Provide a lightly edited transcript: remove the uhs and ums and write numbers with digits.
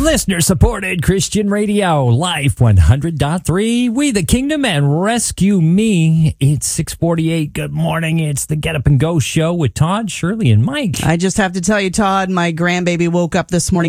Listener-supported Christian radio, Life 100.3, We the Kingdom, and Rescue Me. It's 6:48. Good morning. It's the Get Up and Go show with Todd, Shirley, and Mike. I just have to tell you, Todd, my grandbaby woke up this morning